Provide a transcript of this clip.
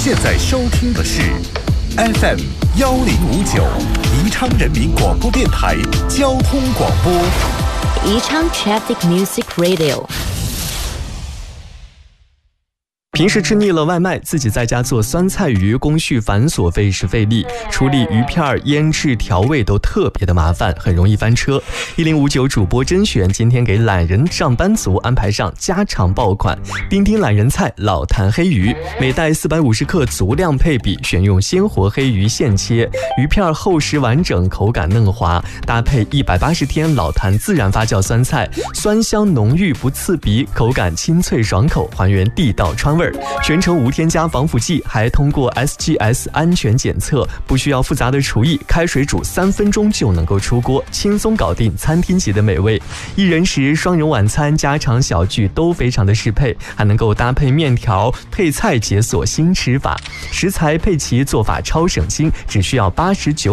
现在收听的是 FM 1059宜昌人民广播电台交通广播。 宜昌 Traffic Music Radio。 平时吃腻了外卖，自己在家做酸菜鱼，工序繁琐，费时费力，处理鱼片、腌制、调味都特别的麻烦，很容易翻车。1059主播甄选今天给懒人上班族安排上家常爆款丁丁懒人菜老坛黑鱼，每袋450克，足量配比，选用鲜活黑鱼现切，鱼片厚实完整，口感嫩滑，搭配180天老坛自然发酵酸菜，酸香浓郁不刺鼻，口感清脆爽口，还原地道川味。全程无添加防腐剂，还通过 SGS 安全检测，不需要复杂的厨艺，开水煮3分钟就能够出锅，轻松搞定餐厅级的美味。一人食、双人晚餐、家常小聚都非常的适配，还能够搭配面条配菜，解锁新吃法。食材配齐，做法超省心，只需要89